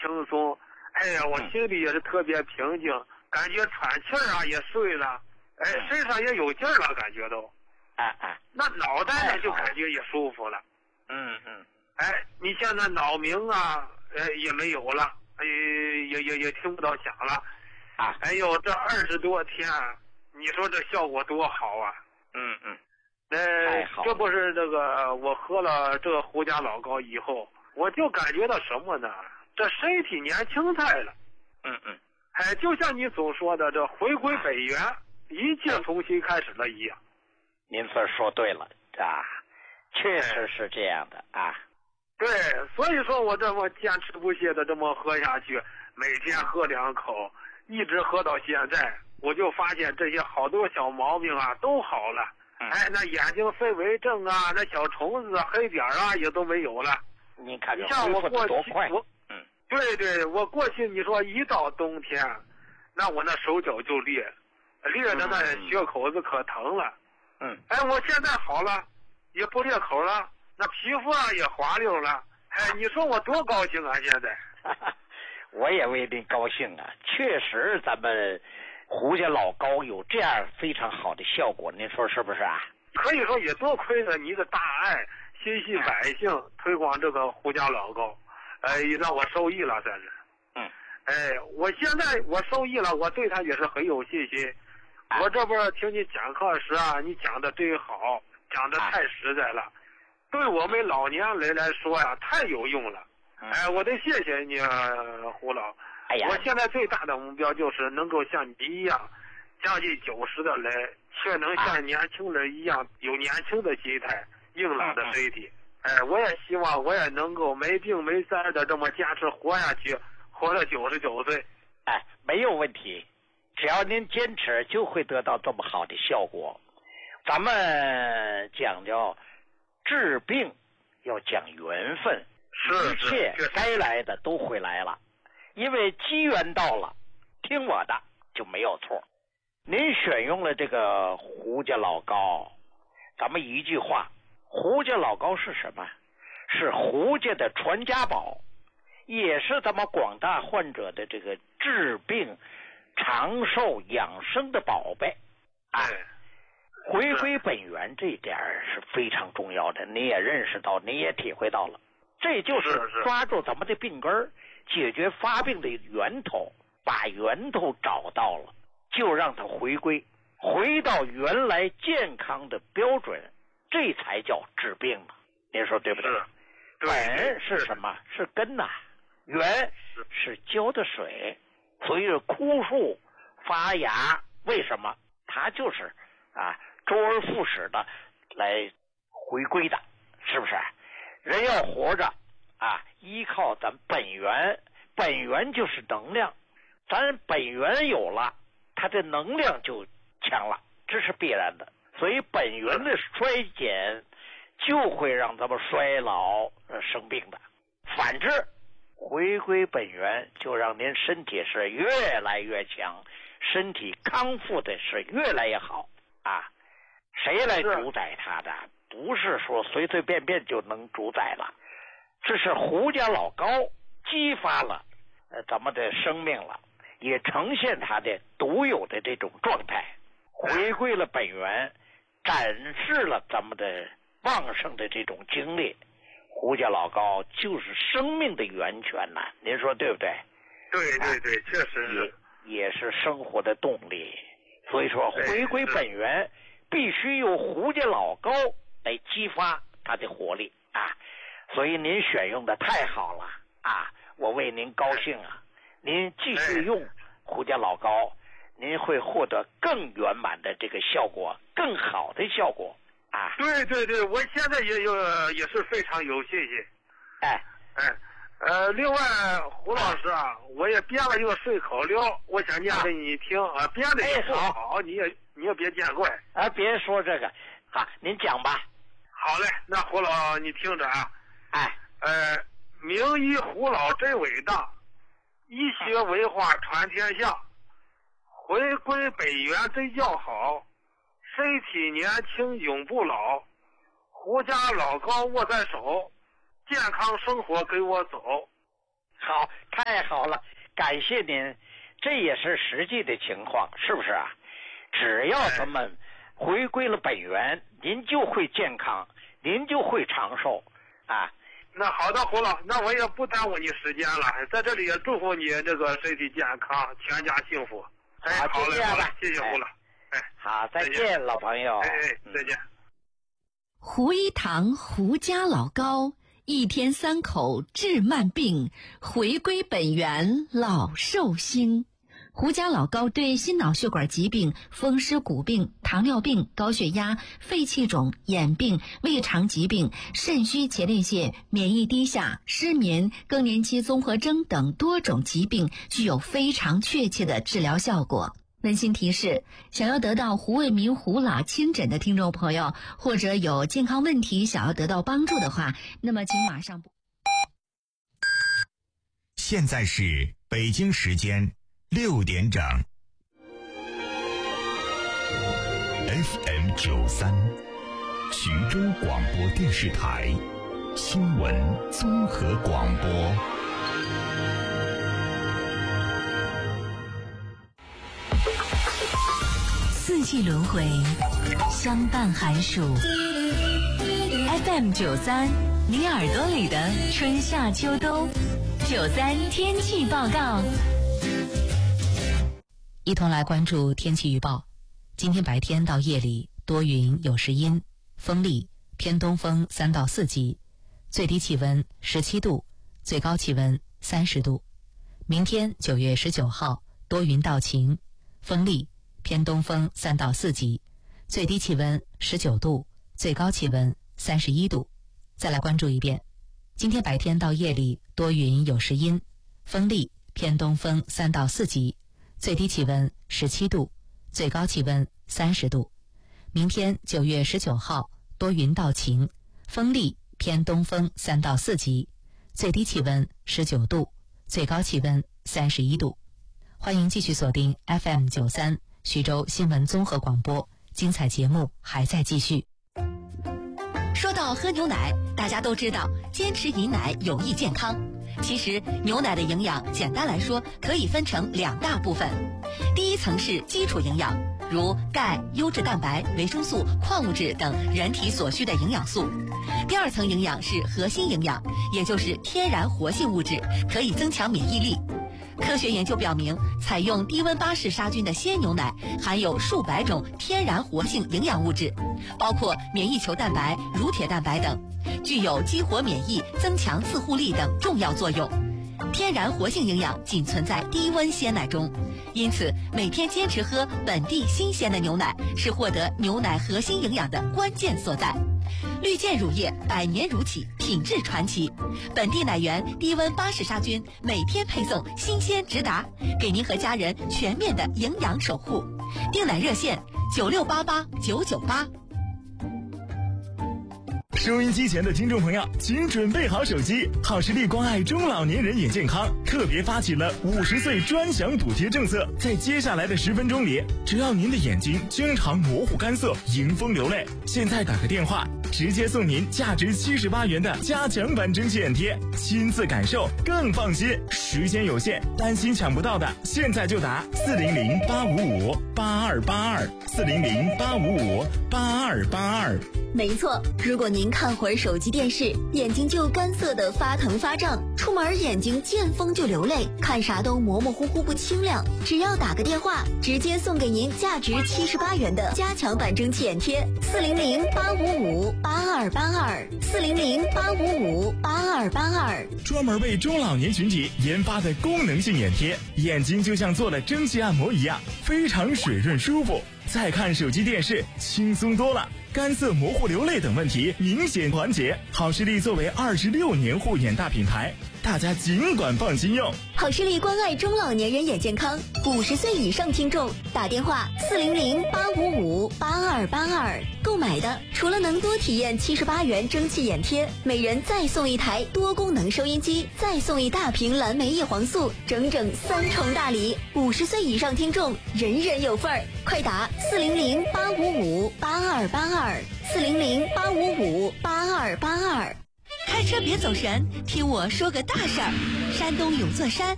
轻松，哎呀，我心里也是特别平静，感觉喘气儿啊也顺了，哎，身上也有劲儿了，感觉都，那脑袋呢就感觉也舒服了，哎，你现在脑鸣啊，也没有了，也听不到响了，哎呦，这20多天，你说这效果多好啊！这不是这个我喝了这个胡家老膏以后，我就感觉到什么呢？这身体年轻态了。哎，就像你所说的，这回归本源，一切重新开始了一样。 您这说对了啊，确实是这样的啊。 对，所以说我这么坚持不懈的这么喝下去，每天喝2口，一直喝到现在，我就发现这些好多小毛病啊都好了。哎，那眼睛飞蚊症啊，那小虫子、黑点啊也都没有了。 你看， 你像我过去， 对， 我过去你说一到冬天，那我那手脚就裂的那血口子可疼了。哎，我现在好了，也不裂口了，那皮肤啊也滑溜了。哎，你说我多高兴啊！现在， 我也为您高兴啊！确实，咱们胡家老膏有这样非常好的效果，您说是不是啊？ 可以说也多亏了你的大爱，心系百姓，推广这个胡家老膏，让我受益了，算是。哎，我现在我受益了，我对他也是很有信心。我这不是听你讲课时啊，你讲的真好，讲的太实在了，对我们老年人来说呀，太有用了。哎，我得谢谢你啊，胡老。我现在最大的目标就是能够像你一样，将近90的人，却能像年轻人一样有年轻的心态、硬朗的身体。哎，我也希望我也能够没病没灾的这么坚持活下去，活到99岁。 哎，没有问题，只要您坚持，就会得到这么好的效果。咱们讲究治病要讲缘分，一切该来的都会来了，因为机缘到了，听我的就没有错。您选用了这个胡家老膏，咱们一句话，胡家老膏是什么？是胡家的传家宝，也是咱们广大患者的这个治病长寿养生的宝贝。回归本源这一点是非常重要的，你也认识到，你也体会到了，这就是抓住咱们的病根，解决发病的源头，把源头找到了，就让它回归，回到原来健康的标准，这才叫治病嘛。您说对不对？本是什么？是根呐，源是浇的水，所以枯树发芽，为什么？它就是周而复始的来回归的，是不是？人要活着依靠咱本源，本源就是能量，咱本源有了，它的能量就强了，这是必然的。所以本源的衰减就会让咱们衰老生病的。反之，回归本源就让您身体是越来越强，身体康复的是越来越好谁来主宰它的？不是说随随便便就能主宰了，这是胡家老膏激发了咱们的生命了，也呈现它的独有的这种状态，回归了本源，展示了咱们的旺盛的这种精力。胡家老膏就是生命的源泉呐，您说对不对？ 对，确实是， 也是生活的动力。所以说，回归本源必须由胡家老膏来激发它的活力所以您选用的太好了我为您高兴您继续用胡家老膏，您会获得更圆满的这个效果，更好的效果对，我现在也是非常有信心。另外胡老师我也编了一个顺口溜，我想念给你听编的也不好，你也别见怪别说这个您讲吧。 好嘞，那胡老你听着名医胡老真伟大，医学文化传天下，回归本源真叫好，身体年轻永不老，胡家老膏握在手，健康生活跟我走。 好，太好了，感谢您，这也是实际的情况，是不是啊？只要咱们回归了本源，您就会健康，您就会长寿啊。 那好的，胡老，那我也不耽误你时间了，在这里也祝福你这个身体健康，全家幸福。 好， 好嘞，好嘞，谢谢胡老。 好，再见，老朋友。 再见。 胡一堂胡家老高，一天3口治慢病，回归本源老寿星。胡家老高对心脑血管疾病、风湿骨病、糖尿病、高血压、肺气肿、眼病、胃肠疾病、肾虚前列腺、免疫低下、失眠、更年期综合征等多种疾病具有非常确切的治疗效果。温馨提示，想要得到胡卫民胡老亲诊的听众朋友，或者有健康问题想要得到帮助的话，那么请马上现在是北京时间6点整。FM 93，徐州广播电视台新闻综合广播。 四季轮回，相伴寒暑。FM 93，你耳朵里的春夏秋冬。93天气报告。 一同来关注天气预报。今天白天到夜里多云有时阴，风力偏东风3到4级，最低气温17度，最高气温30度。明天9月19号多云到晴，风力偏东风3到4级，最低气温19度，最高气温31度。再来关注一遍，今天白天到夜里多云有时阴，风力偏东风3到4级，最低气温17度，最高气温30度。明天9月19号多云到晴，风力偏东风3到4级，最低气温19度，最高气温31度。欢迎继续锁定 FM 93徐州新闻综合广播，精彩节目还在继续。 说到喝牛奶，大家都知道坚持饮奶有益健康。其实牛奶的营养简单来说可以分成2大部分。第一层是基础营养，如钙、优质蛋白、维生素、矿物质等人体所需的营养素。第二层营养是核心营养，也就是天然活性物质，可以增强免疫力。科学研究表明，采用低温巴氏杀菌的鲜牛奶含有数百种天然活性营养物质，包括免疫球蛋白、乳铁蛋白等，具有激活免疫、增强自护力等重要作用。天然活性营养仅存在低温鲜奶中，因此每天坚持喝本地新鲜的牛奶是获得牛奶核心营养的关键所在。绿箭乳业100年乳企，品质传奇，本地奶源低温巴氏杀菌，每天配送新鲜直达，给您和家人全面的营养守护。订奶热线96889998。 收音机前的听众朋友，请准备好手机。好视力关爱中老年人眼健康特别发起了50岁专享补贴政策，在接下来的10分钟里，只要您的眼睛经常模糊干涩、迎风流泪，现在打个电话，直接送您价值78元的加强版蒸汽眼贴，亲自感受更放心。时间有限，担心抢不到的，现在就打400-855-8282，400-855-8282。 没错，如果您看会儿手机电视，眼睛就干涩的发疼发胀，出门眼睛见风就流泪，看啥都模模糊糊不清亮，只要打个电话，直接送给您价值78元的加强版蒸汽眼贴，400-855-8282，400-855-8282， 专门为中老年群体研发的功能性眼贴，眼睛就像做了蒸汽按摩一样，非常水润舒服。再看手机电视轻松多了，干涩模糊流泪等问题明显缓解。好视力作为26年护眼大品牌，大家尽管放心用。 好视力关爱中老年人眼健康，50岁以上听众打电话400-855-8282，购买的除了能多体验78元蒸汽眼贴，每人再送一台多功能收音机，再送一大瓶蓝莓叶黄素，整整3重大礼。50岁以上听众人人有份儿，快打400-855-8282，400-855-8282。 开车别走神，听我说个大事儿。山东有座山，